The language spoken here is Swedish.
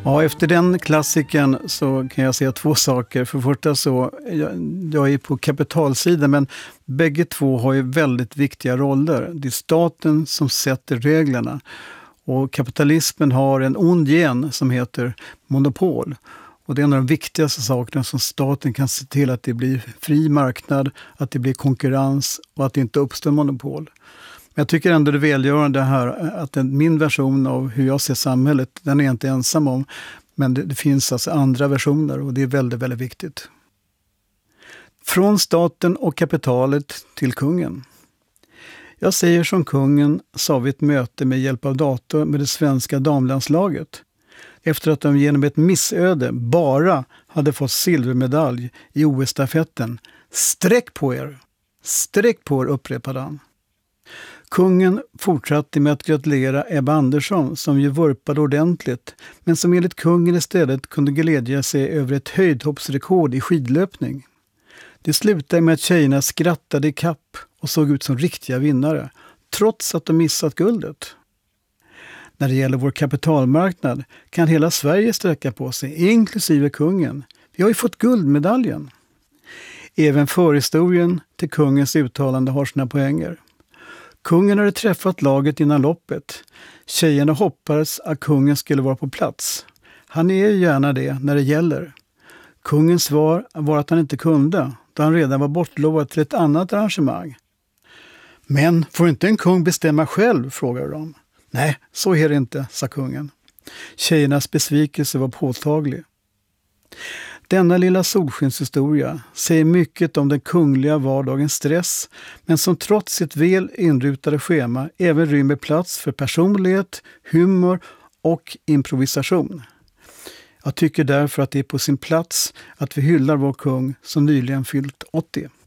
Ja, efter den klassiken så kan jag säga två saker. För det första så, jag är på kapitalsidan, men bägge två har ju väldigt viktiga roller. Det är staten som sätter reglerna. Och kapitalismen har en ond gen som heter monopol. Och det är en av de viktigaste sakerna som staten kan se till, att det blir fri marknad, att det blir konkurrens och att det inte uppstår monopol. Men jag tycker ändå det är välgörande här att min version av hur jag ser samhället, den är jag inte ensam om. Men det finns alltså andra versioner och det är väldigt, väldigt viktigt. Från staten och kapitalet till kungen. Jag säger som kungen sa vid ett möte med hjälp av dator med det svenska damlandslaget. Efter att de genom ett missöde bara hade fått silvermedalj i OS-stafetten. Sträck på er! Sträck på er, upprepade han. Kungen fortsatte med att gratulera Ebba Andersson som ju vurpade ordentligt, men som enligt kungen istället kunde glädja sig över ett höjdhoppsrekord i skidlöpning. Det slutade med att tjejerna skrattade i kapp och såg ut som riktiga vinnare, trots att de missat guldet. När det gäller vår kapitalmarknad kan hela Sverige sträcka på sig, inklusive kungen. Vi har ju fått guldmedaljen. Även förhistorien till kungens uttalande har sina poänger. Kungen hade träffat laget innan loppet. Tjejerna hoppades att kungen skulle vara på plats. Han är ju gärna det när det gäller. Kungens svar var att han inte kunde, då han redan var bortlovad till ett annat arrangemang. Men får inte en kung bestämma själv, frågade de. Nej, så är det inte, sa kungen. Tjejernas besvikelse var påtaglig. Denna lilla solskenshistoria säger mycket om den kungliga vardagens stress, men som trots sitt väl inrutade schema även rymmer plats för personlighet, humor och improvisation. Jag tycker därför att det är på sin plats att vi hyllar vår kung som nyligen fyllt 80.